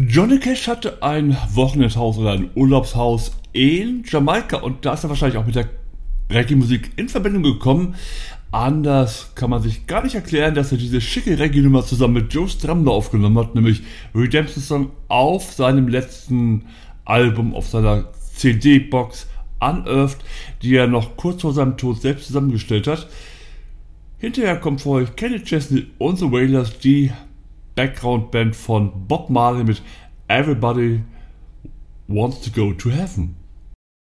Johnny Cash hatte ein Wochenendhaus oder ein Urlaubshaus in Jamaika und da ist er wahrscheinlich auch mit der Reggae-Musik in Verbindung gekommen. Anders kann man sich gar nicht erklären, dass er diese schicke Reggae-Nummer zusammen mit Joe Strummer aufgenommen hat, nämlich Redemption Song auf seinem letzten Album, auf seiner CD-Box Unearthed, die er noch kurz vor seinem Tod selbst zusammengestellt hat. Hinterher kommt vor euch Kenny Chesney und The Wailers, die Background-Band von Bob Marley mit Everybody Wants to Go to Heaven.